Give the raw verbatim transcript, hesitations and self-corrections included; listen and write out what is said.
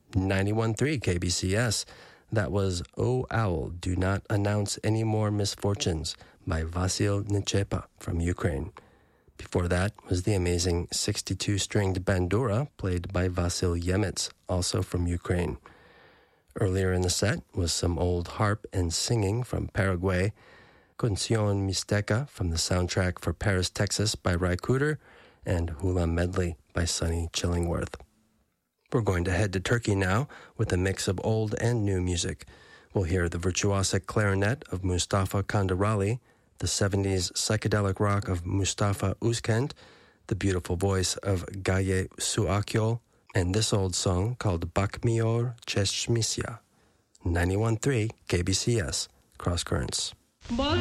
ninety-one point three K B C S. That was O Owl, Do Not Announce Any More Misfortunes by Vasyl Nechepa from Ukraine. Before that was the amazing sixty-two-stringed bandura played by Vasyl Yemets, also from Ukraine. Earlier in the set was some old harp and singing from Paraguay, Canción Mixteca from the soundtrack for Paris, Texas by Ry Cooder, and Hula Medley by Sonny Chillingworth. We're going to head to Turkey now with a mix of old and new music. We'll hear the virtuosic clarinet of Mustafa Kandarali, the seventies psychedelic rock of Mustafa Uzkent, the beautiful voice of Gaye Suakyol, and this old song called Bakmiyor Çeşmisiya. ninety-one point three K B C S, Cross Currents.